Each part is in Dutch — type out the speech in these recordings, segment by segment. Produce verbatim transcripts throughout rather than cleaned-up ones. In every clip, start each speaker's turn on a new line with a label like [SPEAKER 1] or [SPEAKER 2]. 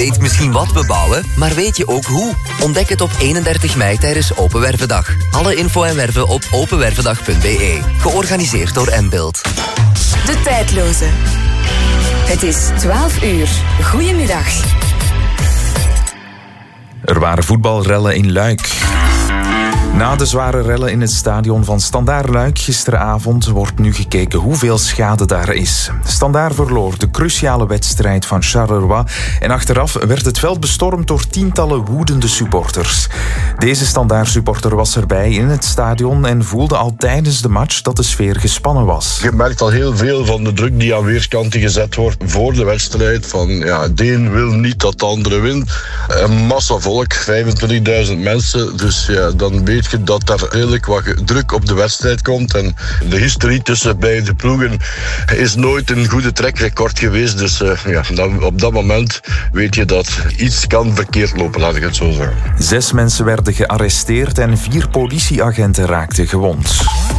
[SPEAKER 1] weet misschien wat we bouwen, maar weet je ook hoe? Ontdek het op eenendertig mei tijdens Open Wervendag. Alle info en werven op openwervendag punt b e. Georganiseerd door Mbuild.
[SPEAKER 2] De tijdloze. Het is twaalf uur. Goedemiddag.
[SPEAKER 3] Er waren voetbalrellen in Luik. Na de zware rellen in het stadion van Standaard Luik gisteravond wordt nu gekeken hoeveel schade daar is. Standaard verloor de cruciale wedstrijd van Charleroi en achteraf werd het veld bestormd door tientallen woedende supporters. Deze Standaard-supporter was erbij in het stadion en voelde al tijdens de match dat de sfeer gespannen was.
[SPEAKER 4] Je merkt al heel veel van de druk die aan weerskanten gezet wordt voor de wedstrijd. Van ja, de een wil niet dat de andere wint. Een massa volk, vijfentwintigduizend mensen, dus ja, dan weet je dat daar redelijk wat druk op de wedstrijd komt. En de historie tussen beide ploegen is nooit een goede trackrecord geweest. Dus uh, ja, dan, op dat moment weet je dat iets kan verkeerd lopen, laat ik het zo zeggen.
[SPEAKER 3] Zes mensen werden gearresteerd en vier politieagenten raakten gewond.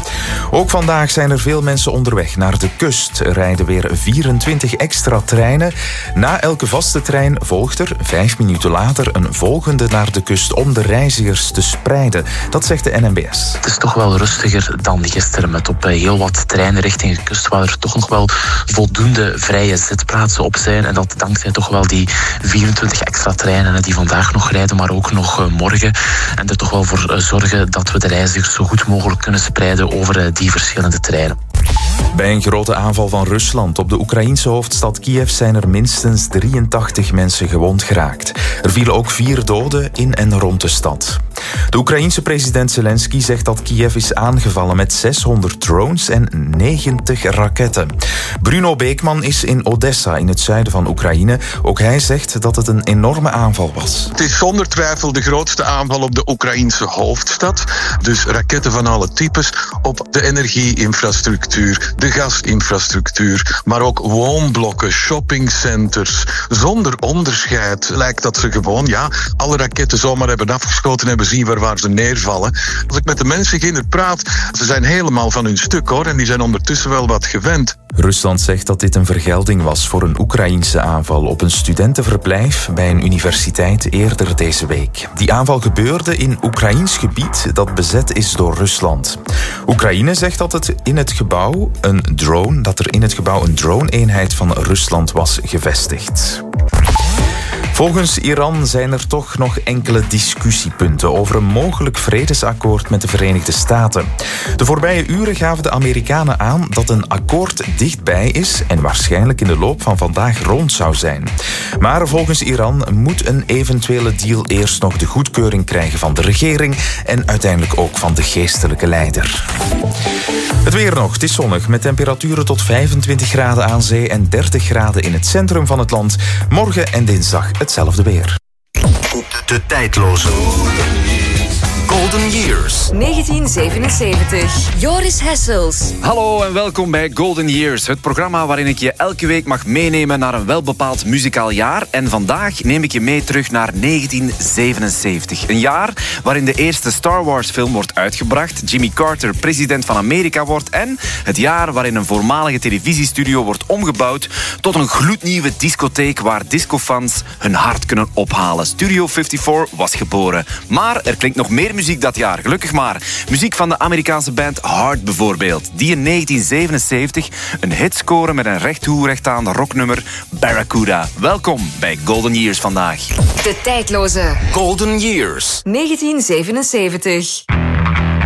[SPEAKER 3] Ook vandaag zijn er veel mensen onderweg naar de kust. Er rijden weer vierentwintig extra treinen. Na elke vaste trein volgt er, vijf minuten later, een volgende naar de kust om de reizigers te spreiden. Dat zegt de N M B S.
[SPEAKER 5] Het is toch wel rustiger dan gisteren met op heel wat treinen richting de kust waar er toch nog wel voldoende vrije zitplaatsen op zijn. En dat dankzij toch wel die vierentwintig extra treinen die vandaag nog rijden, maar ook nog morgen. En er toch wel voor zorgen dat we de reizigers zo goed mogelijk kunnen spreiden over die verschillende treinen.
[SPEAKER 3] Bij een grote aanval van Rusland op de Oekraïense hoofdstad Kiev zijn er minstens drieëntachtig mensen gewond geraakt. Er vielen ook vier doden in en rond de stad. De Oekraïense president Zelensky zegt dat Kiev is aangevallen met zeshonderd drones en negentig raketten. Bruno Beekman is in Odessa in het zuiden van Oekraïne. Ook hij zegt dat het een enorme aanval was.
[SPEAKER 6] Het is zonder twijfel de grootste aanval op de Oekraïense hoofdstad. Dus raketten van alle types op de energieinfrastructuur, de gasinfrastructuur, maar ook woonblokken, shoppingcenters. Zonder onderscheid lijkt dat ze gewoon ja, alle raketten zomaar hebben afgeschoten en hebben zien waar, waar ze neervallen. Als ik met de mensen hier praat, ze zijn helemaal van hun stuk hoor en die zijn ondertussen wel wat gewend.
[SPEAKER 3] Rusland zegt dat dit een vergelding was voor een Oekraïense aanval op een studentenverblijf bij een universiteit eerder deze week. Die aanval gebeurde in Oekraïens gebied dat bezet is door Rusland. Oekraïne zegt dat het in het gebouw een drone, dat er in het gebouw een drone-eenheid van Rusland was gevestigd. Volgens Iran zijn er toch nog enkele discussiepunten over een mogelijk vredesakkoord met de Verenigde Staten. De voorbije uren gaven de Amerikanen aan dat een akkoord dichtbij is en waarschijnlijk in de loop van vandaag rond zou zijn. Maar volgens Iran moet een eventuele deal eerst nog de goedkeuring krijgen van de regering en uiteindelijk ook van de geestelijke leider. Het weer nog. Het is zonnig met temperaturen tot vijfentwintig graden aan zee en dertig graden in het centrum van het land. Morgen en dinsdag hetzelfde weer.
[SPEAKER 1] De tijdloze. Golden Years.
[SPEAKER 2] negentien zevenenzeventig. Joris Hessels.
[SPEAKER 7] Hallo en welkom bij Golden Years, het programma waarin ik je elke week mag meenemen naar een welbepaald muzikaal jaar. En vandaag neem ik je mee terug naar negentien zevenenzeventig. Een jaar waarin de eerste Star Wars film wordt uitgebracht, Jimmy Carter president van Amerika wordt en het jaar waarin een voormalige televisiestudio wordt omgebouwd tot een gloednieuwe discotheek waar discofans hun hart kunnen ophalen. Studio vijfenvijftig was geboren. Maar er klinkt nog meer muziek dat jaar, gelukkig maar. Muziek van de Amerikaanse band Heart bijvoorbeeld, die in negentien zevenenzeventig een hit scoren met een recht toe recht aan rocknummer Barracuda. Welkom bij Golden Years vandaag.
[SPEAKER 2] De tijdloze
[SPEAKER 1] Golden Years.
[SPEAKER 2] negentien zevenenzeventig.